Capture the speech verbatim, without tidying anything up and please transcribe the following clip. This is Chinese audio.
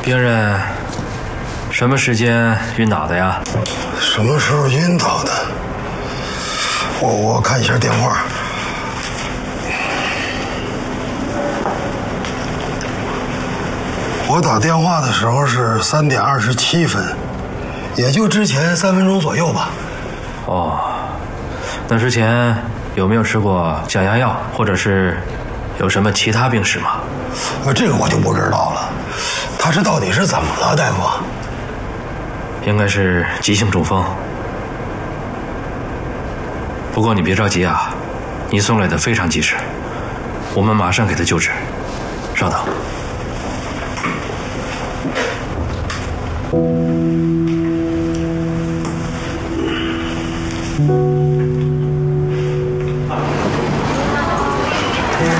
病人什么时间晕倒的呀？ 什么时候晕倒的？我我看一下电话。我打电话的时候是三点二十七分，也就之前三分钟左右吧。 哦，那之前有没有吃过降压药，或者是有什么其他病史吗？ 呃，这个我就不知道了。他这到底是怎么了，大夫？ 应该是急性中风。不过你别着急啊，你送来的非常及时，我们马上给他救治。稍等。